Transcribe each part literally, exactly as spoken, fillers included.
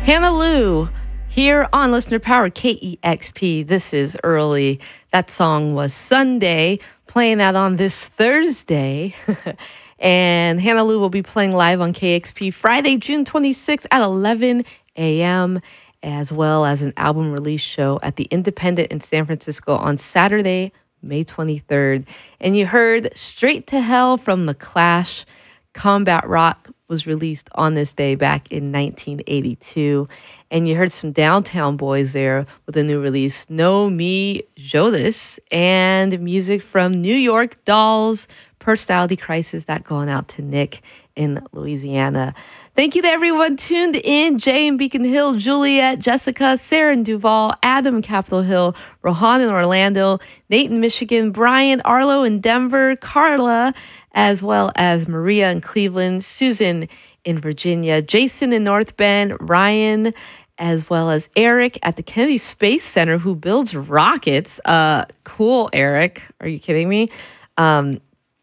Hannah Lou here on Listener Power K E X P. This is early. That song was Sunday, playing that on this Thursday. And Hannah Lou will be playing live on K X P Friday, June twenty-sixth at eleven a.m., as well as an album release show at the Independent in San Francisco on Saturday, May twenty-third. And you heard Straight to Hell from The Clash. Combat Rock was released on this day back in nineteen eighty-two. And you heard some Downtown Boys there with a new release, No Me Jodas, and music from New York Dolls, Personality Crisis, that going out to Nick in Louisiana. Thank you to everyone tuned in. Jay in Beacon Hill, Juliet, Jessica, Sarah in Duval, Adam in Capitol Hill, Rohan in Orlando, Nate in Michigan, Brian, Arlo in Denver, Carla, as well as Maria in Cleveland, Susan in Virginia, Jason in North Bend, Ryan, as well as Eric at the Kennedy Space Center, who builds rockets. Uh, cool, Eric. Are you kidding me? Um,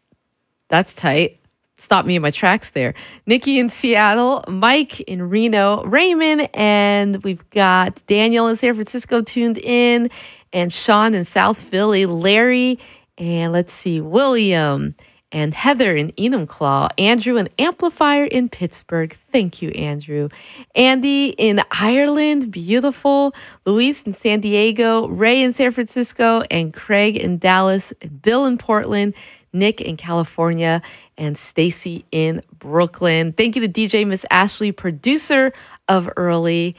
that's tight. Stop me in my tracks there. Nikki in Seattle, Mike in Reno, Raymond, and we've got Daniel in San Francisco tuned in, and Sean in South Philly, Larry, and let's see, William, and Heather in Enumclaw, Andrew and Amplifier in Pittsburgh. Thank you, Andrew. Andy in Ireland, beautiful. Luis in San Diego, Ray in San Francisco, and Craig in Dallas, and Bill in Portland, Nick in California, and Stacy in Brooklyn. Thank you to D J Miss Ashley, producer of Early.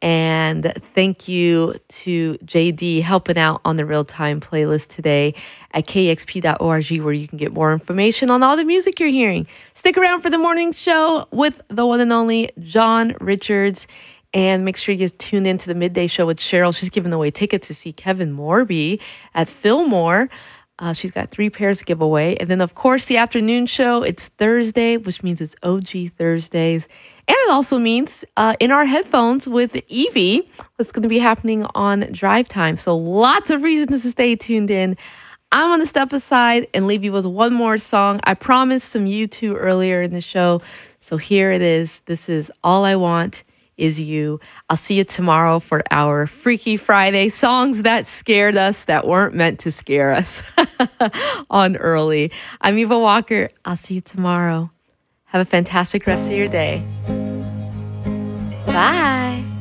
And thank you to J D helping out on the real-time playlist today at K X P dot org, where you can get more information on all the music you're hearing. Stick around for the morning show with the one and only John Richards. And make sure you tune in to the midday show with Cheryl. She's giving away tickets to see Kevin Morby at Fillmore. Uh, she's got three pairs to give away. And then, of course, the afternoon show, it's Thursday, which means it's O G Thursdays. And it also means uh, in our headphones with Evie, what's going to be happening on Drive Time. So lots of reasons to stay tuned in. I'm going to step aside and leave you with one more song. I promised some U two earlier in the show. So here it is. This is All I Want Is You. I'll see you tomorrow for our Freaky Friday songs that scared us, that weren't meant to scare us on Early. I'm Eva Walker. I'll see you tomorrow. Have a fantastic rest of your day. Bye.